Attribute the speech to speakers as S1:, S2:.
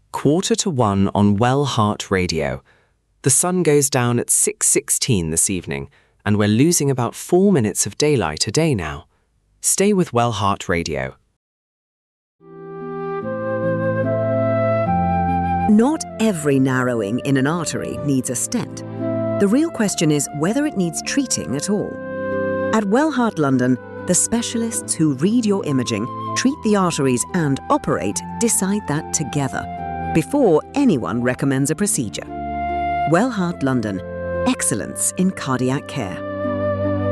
S1: 1:15 on Well Heart Radio. The sun goes down at 6:16 this evening, and we're losing about 4 minutes of daylight a day now. Stay with Well Heart Radio.
S2: Not every narrowing in an artery needs a stent. The real question is whether it needs treating at all. At Well Heart London, the specialists who read your imaging, treat the arteries and operate decide that together, before anyone recommends a procedure. Well Heart London, excellence in cardiac care.